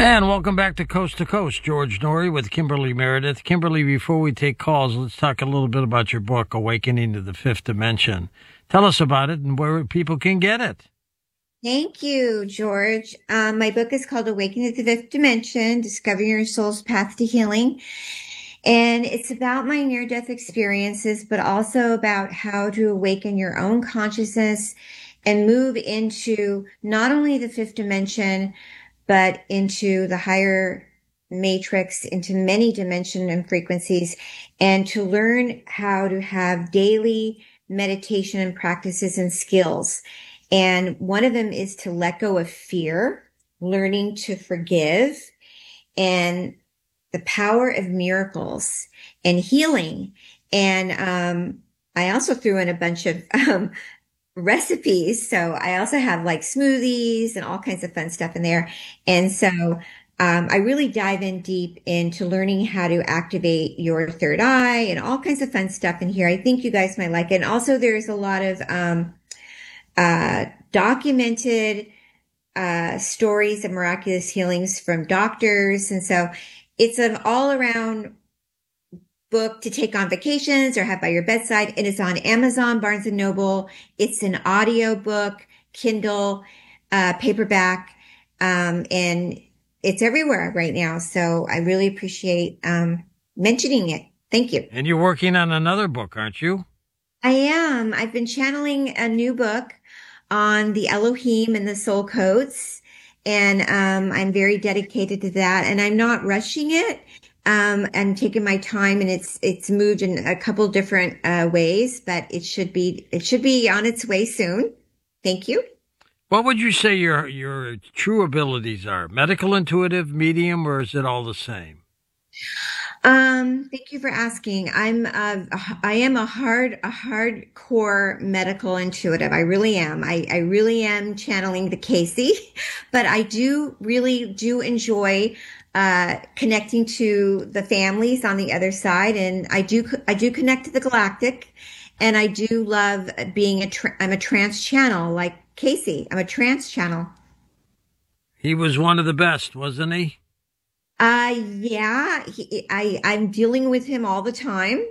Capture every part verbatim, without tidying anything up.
And welcome back to Coast to Coast. George Noory with Kimberly Meredith. Kimberly, before we take calls, let's talk a little bit about your book, Awakening to the Fifth Dimension. Tell us about it and where people can get it. Thank you, George. Um, my book is called Awakening to the Fifth Dimension, Discovering Your Soul's Path to Healing. And it's about my near-death experiences, but also about how to awaken your own consciousness and move into not only the fifth dimension, but into the higher matrix, into many dimensions and frequencies, and to learn how to have daily meditation and practices and skills. And one of them is to let go of fear, learning to forgive, and the power of miracles and healing. And um, I also threw in a bunch of um, recipes. So I also have like smoothies and all kinds of fun stuff in there. And so um, I really dive in deep into learning how to activate your third eye and all kinds of fun stuff in here. I think you guys might like it. And also there's a lot of um, uh, documented uh, stories of miraculous healings from doctors. And so it's an all around book to take on vacations or have by your bedside. It is on Amazon, Barnes and Noble. It's an audio book, Kindle, uh, paperback, um, and it's everywhere right now. So I really appreciate um, mentioning it. Thank you. And you're working on another book, aren't you? I am. I've been channeling a new book on the Elohim and the soul codes. And um, I'm very dedicated to that. And I'm not rushing it. Um, I'm taking my time, and it's it's moved in a couple different uh, ways, but it should be it should be on its way soon. Thank you. What would you say your your true abilities are? Medical, intuitive, medium, or is it all the same? Um, thank you for asking. I'm uh, I am a hard a hardcore medical intuitive. I really am. I I really am channeling the Casey, but I do really do enjoy uh, connecting to the families on the other side. And I do, I do connect to the galactic, and I do love being a, tra- I'm a trance channel like Casey. I'm a trance channel. He was one of the best, wasn't he? Uh, yeah, he, I, I'm dealing with him all the time.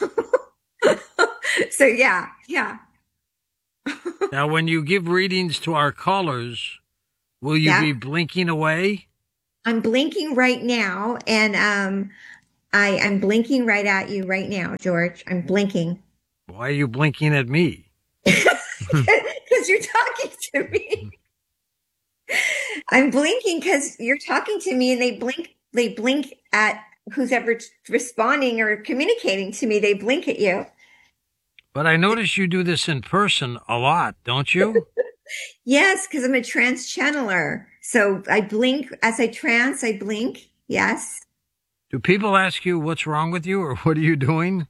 So yeah, yeah. Now, when you give readings to our callers, will you Yeah. be blinking away? I'm blinking right now, and um, I, I'm blinking right at you right now, George. I'm blinking. Why are you blinking at me? Because you're talking to me. I'm blinking because you're talking to me, and they blink. They blink at who's ever responding or communicating to me. They blink at you. But I notice you do this in person a lot, don't you? Yes, because I'm a trance channeler. So I blink as I trance. I blink. Yes. Do people ask you what's wrong with you or what are you doing?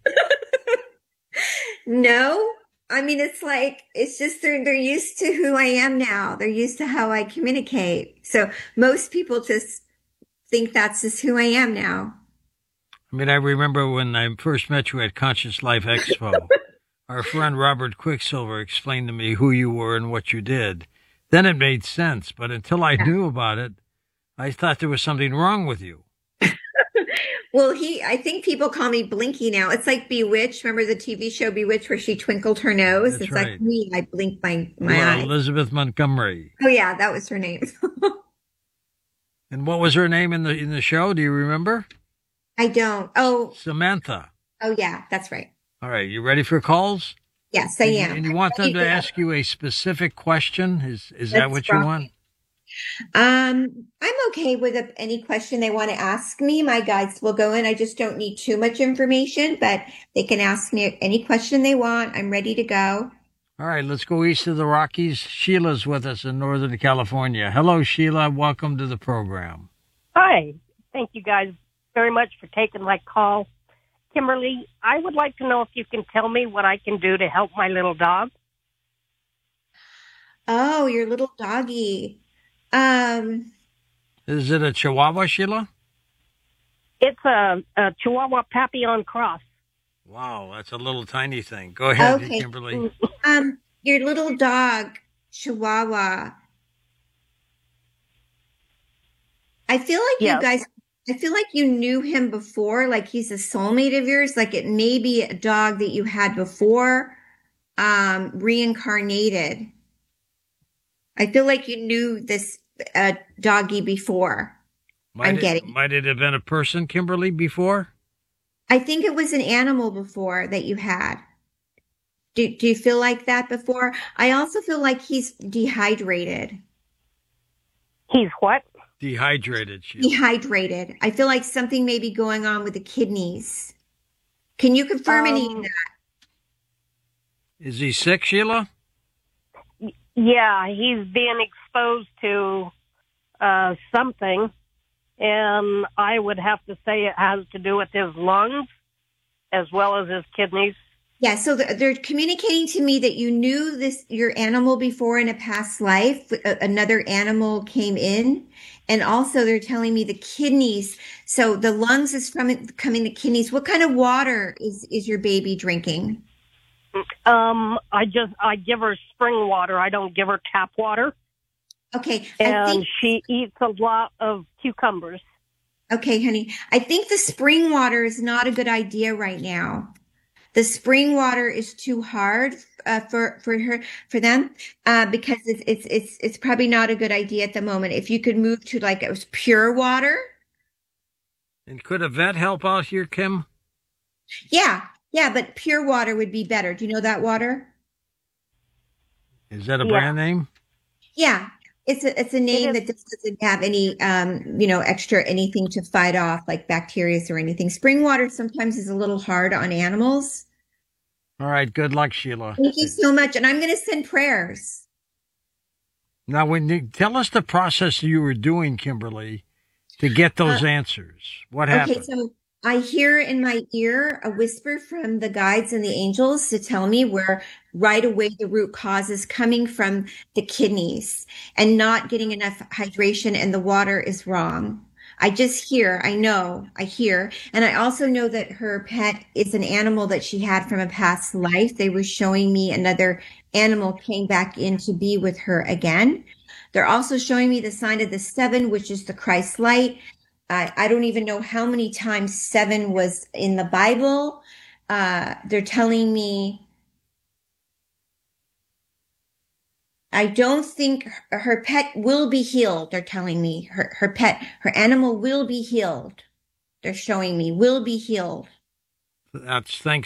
No. I mean, it's like, it's just they're, they're used to who I am now. They're used to how I communicate. So most people just think that's just who I am now. I mean, I remember when I first met you at Conscious Life Expo, our friend Robert Quicksilver explained to me who you were and what you did. Then it made sense. But until I knew about it, I thought there was something wrong with you. Well, he, I think people call me Blinky now. It's like Bewitched. Remember the T V show Bewitched where she twinkled her nose? That's it's right. like me. I blink my, my Well, eye. Elizabeth Montgomery. Oh yeah, that was her name. And what was her name in the in the show? Do you remember? I don't. Oh, Samantha. oh yeah, that's right. All right. You ready for calls? Yes, I And, am. and you want them to ask you a specific question? Is is that That's what you wrong. want? Um, I'm okay with a, any question they want to ask me. My guides will go in. I just don't need too much information, but they can ask me any question they want. I'm ready to go. All right, let's go east of the Rockies. Sheila's with us in Northern California. Hello, Sheila. Welcome to the program. Hi. Thank you guys very much for taking my call. Kimberly, I would like to know if you can tell me what I can do to help my little dog. Oh, your little doggy. Um, Is it a Chihuahua, Sheila? It's a, a Chihuahua Papillon cross. Wow, that's a little tiny thing. Go ahead, Okay. Kimberly. um, your little dog, Chihuahua. I feel like you Yes. guys, I feel like you knew him before, like he's a soulmate of yours, like it may be a dog that you had before, um, reincarnated. I feel like you knew this uh, doggy before. Might I'm it, getting. might it have been a person, Kimberly, before? I think it was an animal before that you had. Do, do you feel like that before? I also feel like he's dehydrated. He's what? Dehydrated, Sheila. Dehydrated. I feel like something may be going on with the kidneys. Can you confirm any of Um, that? Is he sick, Sheila? yeah, he's being exposed to uh, something, and I would have to say it has to do with his lungs as well as his kidneys. Yeah, so they're, they're communicating to me that you knew this your animal before in a past life. A- Another animal came in, and also they're telling me the kidneys. So the lungs is from coming the kidneys. What kind of water is is your baby drinking? Um, I just I give her spring water. I don't give her tap water, Okay, I and think she eats a lot of cucumbers. okay, honey. I think the spring water is not a good idea right now. The spring water is too hard uh, for for her for them uh, because it's it's it's it's probably not a good idea at the moment. If you could move to like it was pure water, And could a vet help out here, Kim? yeah, yeah, but pure water would be better. Do you know that water? Is that a Yeah. brand name? Yeah, it's a it's a name is. that just doesn't have any um you know extra anything to fight off like bacteria or anything. Spring water sometimes is a little hard on animals. All right, good luck, Sheila. Thank you so much, and I'm going to send prayers. Now, when you tell us the process you were doing, Kimberly, to get those Uh, answers, what Okay, happened? so I hear in my ear a whisper from the guides and the angels to tell me where right away the root cause is coming from the kidneys and not getting enough hydration and the water is wrong. I just hear, I know, I hear. And I also know that her pet is an animal that she had from a past life. They were showing me another animal came back in to be with her again. They're also showing me the sign of the seven, which is the Christ light. I, I don't even know how many times seven was in the Bible. Uh, they're telling me, I don't think her, her pet will be healed. They're telling me her, her pet, her animal will be healed. They're showing me will be healed. That's thanks.